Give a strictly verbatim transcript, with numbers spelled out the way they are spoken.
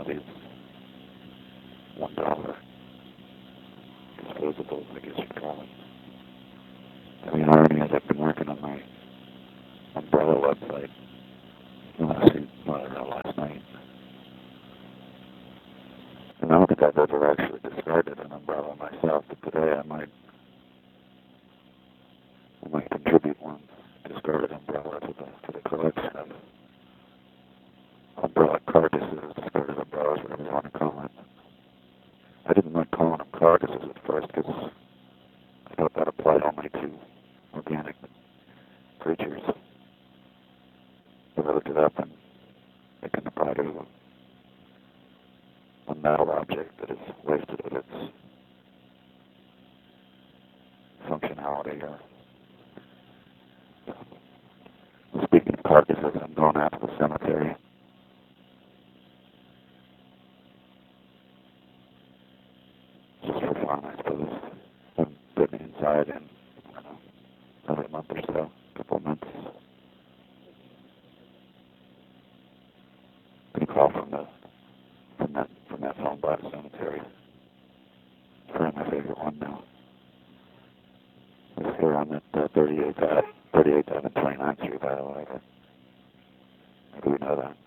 these one dollar disposables, I guess you'd call it. And the irony is I've been working on my umbrella website last, well, last night. And I don't think I've ever actually discarded an umbrella myself, but today I might, I might contribute one discarded umbrella to the, to the collection of umbrella carcasses, discarded umbrellas, whatever you want to call it. I didn't like calling them carcasses at first because I thought that applied only to organic creatures. But I looked it up and it can apply to a metal object that is wasted of its functionality. Or speaking of carcasses, I'm going out to the cemetery. Just for fun, I suppose. I've been inside in, I don't know, probably a month or so, a couple of months. Got a call from the from that from that phone by the cemetery. Probably my favorite one now. It's here on that uh, thirty-eighth Avenue, twenty-ninth Street, by the way. Maybe we know that.